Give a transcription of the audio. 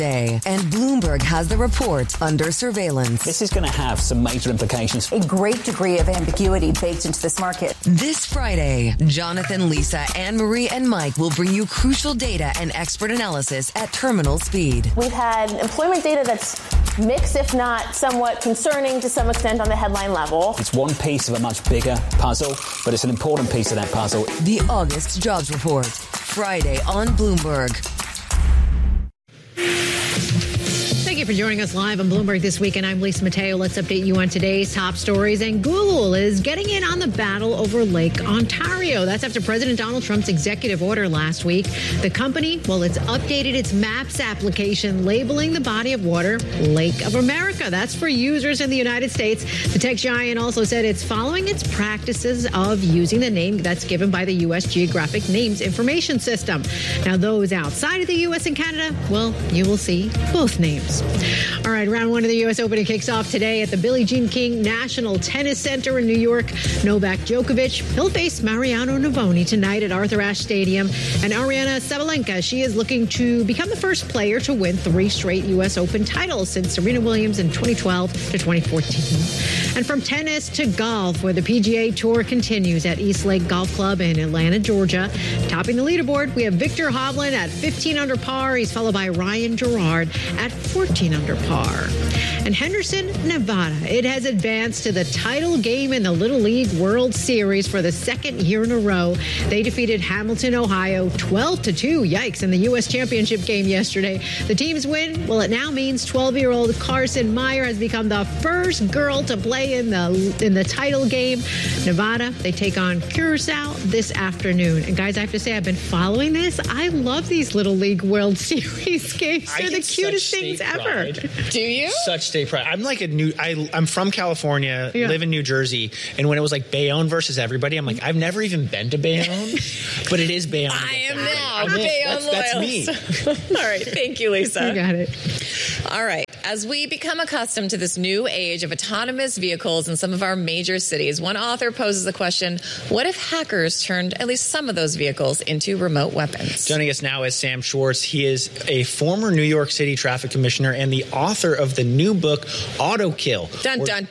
And Bloomberg has the report under surveillance. This is going to have some major implications. A great degree of ambiguity baked into this market. This Friday, Jonathan, Lisa, Anne-Marie, and Mike will bring you crucial data and expert analysis at terminal speed. We've had employment data that's mixed, if not somewhat concerning to some extent on the headline level. It's one piece of a much bigger puzzle, but it's an important piece of that puzzle. The August Jobs Report, Friday on Bloomberg. Thank you for joining us live on Bloomberg This Week, and I'm Lisa Mateo. Let's update you on today's top stories. And Google is getting in on the battle over Lake Ontario. That's after President Donald Trump's executive order last week. The company, well, it's updated its Maps application, labeling the body of water Lake of America. That's for users in the United States. The tech giant also said it's following its practices of using the name that's given by the U.S. Geographic Names Information System. Now, those outside of the U.S. and Canada, well, you will see both names. All right, round one of the U.S. Open kicks off today at the Billie Jean King National Tennis Center in New York. Novak Djokovic, he'll face Mariano Navoni tonight at Arthur Ashe Stadium. And Aryna Sabalenka, she is looking to become the first player to win 3 straight U.S. Open titles since Serena Williams in 2012 to 2014. And from tennis to golf, where the PGA Tour continues at East Lake Golf Club in Atlanta, Georgia. Topping the leaderboard, we have Victor Hovland at 15 under par. He's followed by Ryan Gerard at 14 under par. And Henderson, Nevada, it has advanced to the title game in the Little League World Series for the second year in a row. They defeated Hamilton, Ohio, 12-2. Yikes, in the U.S. Championship game yesterday. The team's win, well, it now means 12-year-old Carson Meyer has become the first girl to play in the title game. Nevada, they take on Curacao this afternoon. And guys, I have to say, I've been following this. I love these Little League World Series games. They're the cutest things ever. Do you? Such state pride. I'm like I'm from California, live in New Jersey, and when it was like Bayonne versus everybody, I'm like, I've never even been to Bayonne, but it is Bayonne. I am now Bayonne loyalist. That's me. All right, thank you, Lisa. You got it. All right, as we become accustomed to this new age of autonomous vehicles in some of our major cities, one author poses the question, what if hackers turned at least some of those vehicles into remote weapons? Joining us now is Sam Schwartz. He is a former New York City traffic commissioner and the author of the new book, Auto Kill. Dun, dun,